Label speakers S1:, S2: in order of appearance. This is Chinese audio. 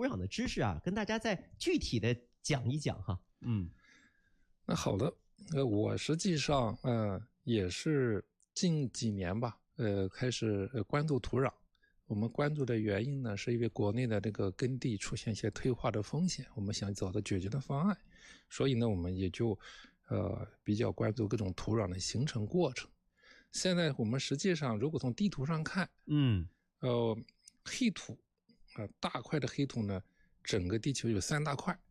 S1: 土壤的知识啊，跟大家再具体的讲一讲哈。
S2: 那好的，我实际上也是近几年吧，开始关注土壤。我们关注的原因呢，是因为国内的这个耕地出现一些退化的风险，我们想找到解决的方案，所以呢，我们也就比较关注各种土壤的形成过程。现在我们实际上如果从地图上看，黑土大块的黑土呢，整个地球有3大块，